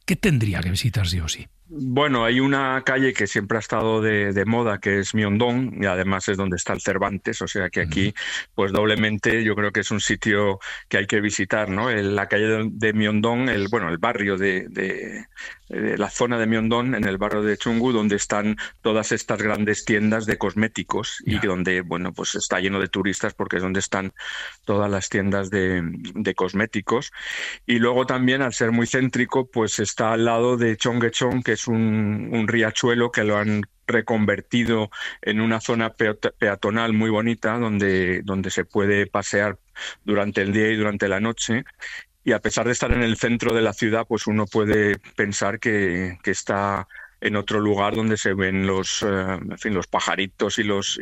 ¿Qué tendría que visitar sí o sí? Bueno, hay una calle que siempre ha estado de moda, que es Myeongdong, y además es donde está el Cervantes, o sea que Ujú. aquí, pues doblemente, yo creo que es un sitio que hay que visitar, ¿no? La calle de Myeongdong, bueno, el barrio de la zona de Myeongdong, en el barrio de Chungju, donde están todas estas grandes tiendas de cosméticos y Ya. donde, bueno, pues está lleno de turistas porque es donde están todas las tiendas de cosméticos. Y luego también, al ser muy céntrico, pues está al lado de Cheonggyecheon, que es un riachuelo que lo han reconvertido en una zona peatonal muy bonita donde se puede pasear durante el día y durante la noche. Y a pesar de estar en el centro de la ciudad, pues uno puede pensar que está en otro lugar donde se ven en fin, los pajaritos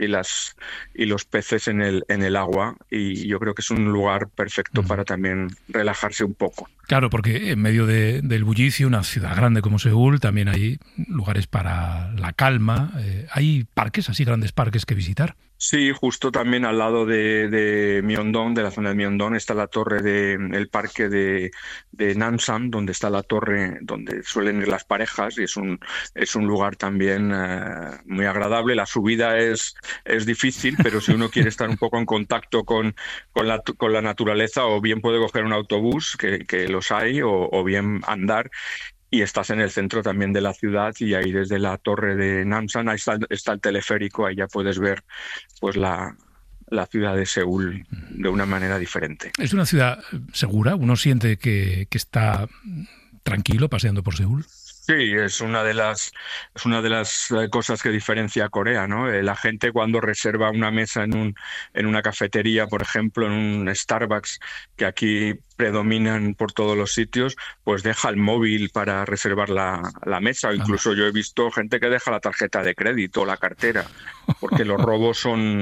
y los peces en el agua. Y yo creo que es un lugar perfecto Ujú. para también relajarse un poco. Claro, porque en medio del bullicio, una ciudad grande como Seúl, también hay lugares para la calma. Hay parques, así grandes parques que visitar. Sí, justo también al lado de Myeongdong, de la zona de Myeongdong, está la torre el parque de Namsan, donde está la torre donde suelen ir las parejas, y es un lugar también muy agradable. La subida es difícil, pero si uno quiere estar un poco en contacto con la naturaleza, o bien puede coger un autobús, que los hay, o bien andar. Y estás en el centro también de la ciudad, y ahí desde la torre de Namsan, ahí está el teleférico, ahí ya puedes ver pues la ciudad de Seúl de una manera diferente. Es una ciudad segura, uno siente que está tranquilo paseando por Seúl. Sí, es una de las cosas que diferencia a Corea, ¿no? La gente, cuando reserva una mesa en una cafetería, por ejemplo, en un Starbucks, que aquí predominan por todos los sitios, pues deja el móvil para reservar la mesa. O Anda. incluso yo he visto gente que deja la tarjeta de crédito o la cartera, porque los robos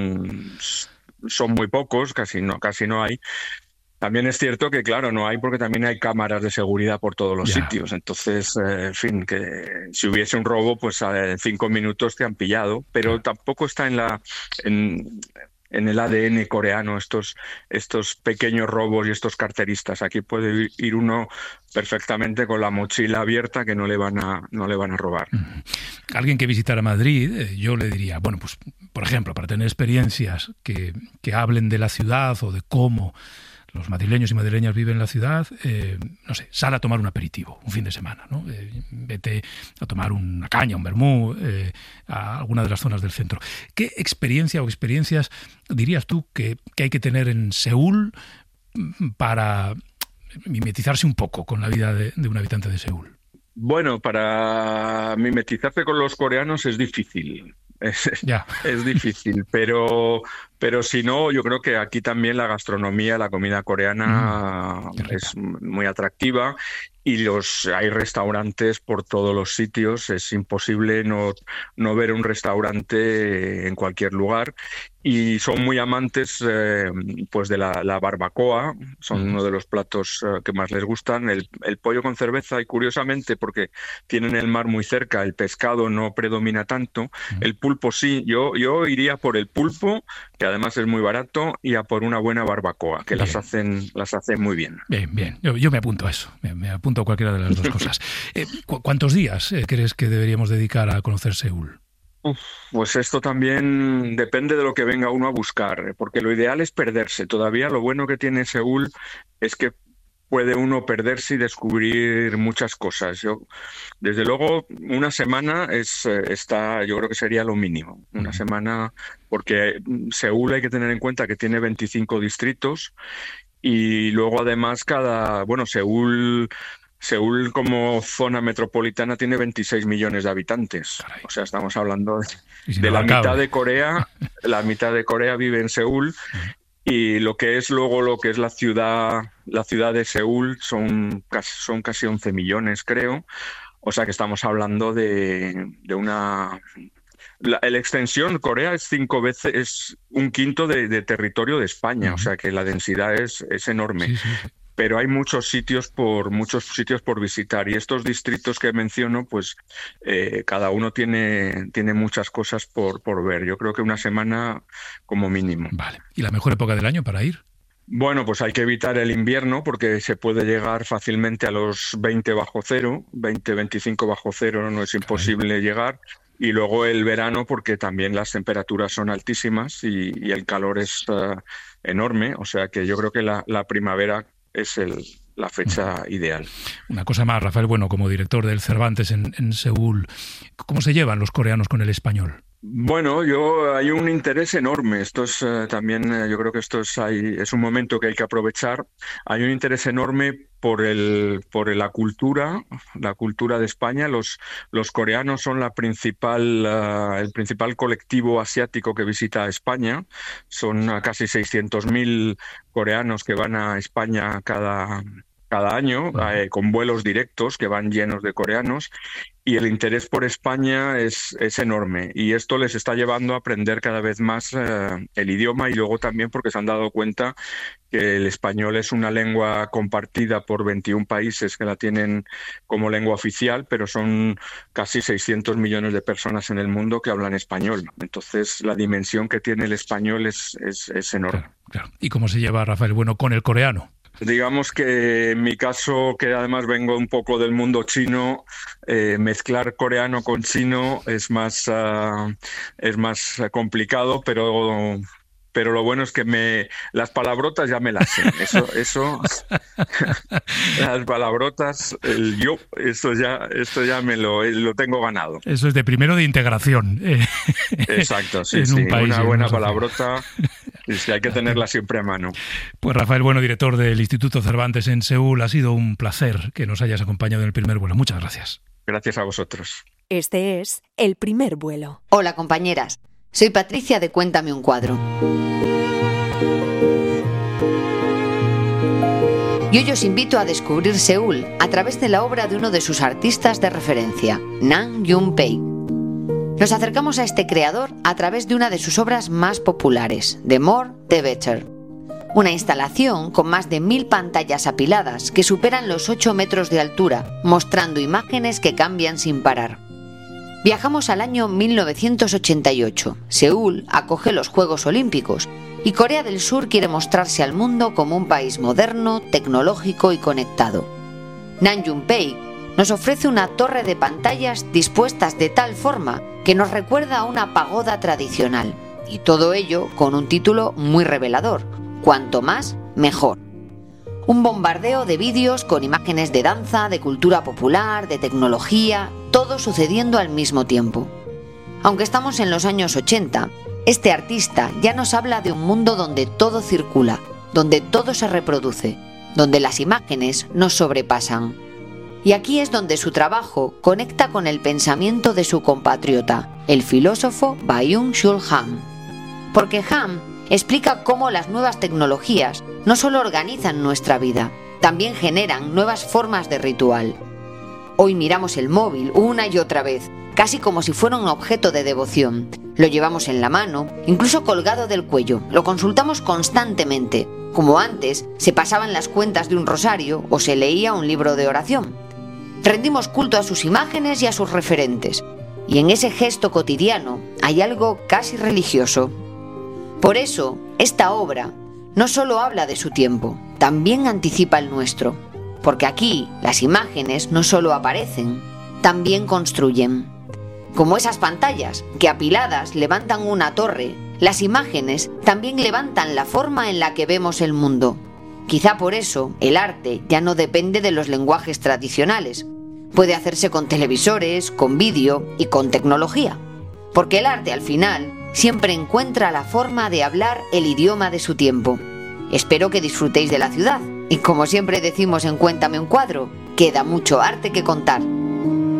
son muy pocos, casi no hay. También es cierto que, claro, no hay, porque también hay cámaras de seguridad por todos los Ya. sitios. Entonces, en fin, que si hubiese un robo, pues en 5 minutos te han pillado, pero Claro. tampoco está en, en el ADN coreano estos pequeños robos y estos carteristas. Aquí puede ir uno perfectamente con la mochila abierta, que no le van a robar. Ujú. Alguien que visitara Madrid, yo le diría, bueno, pues, por ejemplo, para tener experiencias que hablen de la ciudad o de cómo los madrileños y madrileñas viven la ciudad, no sé, sal a tomar un aperitivo un fin de semana, ¿no? Vete a tomar una caña, un vermú, a alguna de las zonas del centro. ¿Qué experiencia o experiencias dirías tú que hay que tener en Seúl para mimetizarse un poco con la vida de un habitante de Seúl? Bueno, para mimetizarse con los coreanos es difícil. Es, Ya. es difícil, pero si no, yo creo que aquí también la gastronomía, la comida coreana Qué rica. es muy atractiva, y hay restaurantes por todos los sitios. Es imposible no ver un restaurante en cualquier lugar, y son muy amantes pues de la barbacoa. Son Uh-huh. uno de los platos que más les gustan. El pollo con cerveza, y curiosamente, porque tienen el mar muy cerca, el pescado no predomina tanto. Uh-huh. El pulpo sí. Yo iría por el pulpo, que además es muy barato, y a por una buena barbacoa, que Bien. las hacen muy bien. Bien, bien. Yo me apunto a eso. Me apunto a cualquiera de las dos cosas. ¿Cuántos días crees que deberíamos dedicar a conocer Seúl? Uf, pues esto también depende de lo que venga uno a buscar, porque lo ideal es perderse. Todavía lo bueno que tiene Seúl es que puede uno perderse y descubrir muchas cosas. Desde luego, una semana yo creo que sería lo mínimo. Una Uh-huh. semana, porque Seúl, hay que tener en cuenta que tiene 25 distritos, y luego además bueno, Seúl como zona metropolitana tiene 26 millones de habitantes. Caray. O sea, estamos hablando Es de la mitad inabarcable. de Corea. La mitad de Corea vive en Seúl, Uh-huh. y lo que es la ciudad de Seúl son casi 11 millones, creo. O sea que estamos hablando de una... La extensión, Corea es 5 veces, es un quinto de territorio de España, o Uh-huh. sea que la densidad es enorme. Sí, sí, sí. Pero hay muchos sitios por visitar, y estos distritos que menciono, pues cada uno tiene muchas cosas por ver. Yo creo que una semana como mínimo. Vale. ¿Y la mejor época del año para ir? Bueno, pues hay que evitar el invierno porque se puede llegar fácilmente a los 20 bajo cero, 20, 25 bajo cero, no es Caray. imposible llegar. Y luego el verano porque también las temperaturas son altísimas y el calor es enorme. O sea que yo creo que la primavera es la fecha ideal. Una cosa más, Rafael Bueno, como director del Cervantes en Seúl, ¿cómo se llevan los coreanos con el español? Bueno, hay un interés enorme. Esto es también, yo creo que es un momento que hay que aprovechar. Hay un interés enorme por la cultura de España. Los coreanos son el principal colectivo asiático que visita España. Son casi 600.000 coreanos que van a España cada año, con vuelos directos que van llenos de coreanos. Y el interés por España es enorme y esto les está llevando a aprender cada vez más el idioma y luego también porque se han dado cuenta que el español es una lengua compartida por 21 países que la tienen como lengua oficial, pero son casi 600 millones de personas en el mundo que hablan español. Entonces la dimensión que tiene el español es enorme. Claro, claro. ¿Y cómo se lleva Rafael Bueno con el coreano? Digamos que en mi caso, que además vengo un poco del mundo chino, mezclar coreano con chino es más complicado, pero lo bueno es que las palabrotas ya me las sé. Eso, las palabrotas, esto ya lo tengo ganado. Eso es de primero de integración. Exacto, sí, en un país, una en buena una sociedad. palabrota. Sí, hay que tenerla siempre a mano. Pues Rafael Bueno, director del Instituto Cervantes en Seúl, ha sido un placer que nos hayas acompañado en el primer vuelo. Muchas gracias. Gracias a vosotros. Este es El Primer Vuelo. Hola, compañeras. Soy Patricia de Cuéntame un cuadro. Y hoy os invito a descubrir Seúl a través de la obra de uno de sus artistas de referencia, Nam June-paik. Nos acercamos a este creador a través de una de sus obras más populares, The More, The Better. Una instalación con más de 1000 pantallas apiladas que superan los 8 metros de altura, mostrando imágenes que cambian sin parar. Viajamos al año 1988. Seúl acoge los Juegos Olímpicos y Corea del Sur quiere mostrarse al mundo como un país moderno, tecnológico y conectado. Nam June-paik nos ofrece una torre de pantallas dispuestas de tal forma que nos recuerda a una pagoda tradicional. Y todo ello con un título muy revelador: Cuanto más, mejor. Un bombardeo de vídeos con imágenes de danza, de cultura popular, de tecnología, todo sucediendo al mismo tiempo. Aunque estamos en los años 80, este artista ya nos habla de un mundo donde todo circula, donde todo se reproduce, donde las imágenes nos sobrepasan. Y aquí es donde su trabajo conecta con el pensamiento de su compatriota, el filósofo Byung-Chul Han. Porque Han explica cómo las nuevas tecnologías no solo organizan nuestra vida, también generan nuevas formas de ritual. Hoy miramos el móvil una y otra vez, casi como si fuera un objeto de devoción. Lo llevamos en la mano, incluso colgado del cuello, lo consultamos constantemente, como antes se pasaban las cuentas de un rosario o se leía un libro de oración. Rendimos culto a sus imágenes y a sus referentes, y en ese gesto cotidiano hay algo casi religioso. Por eso, esta obra no solo habla de su tiempo, también anticipa el nuestro, porque aquí las imágenes no solo aparecen, también construyen. Como esas pantallas que apiladas levantan una torre, las imágenes también levantan la forma en la que vemos el mundo. Quizá por eso el arte ya no depende de los lenguajes tradicionales. Puede hacerse con televisores, con vídeo y con tecnología. Porque el arte al final siempre encuentra la forma de hablar el idioma de su tiempo. Espero que disfrutéis de la ciudad. Y como siempre decimos en Cuéntame un cuadro, queda mucho arte que contar.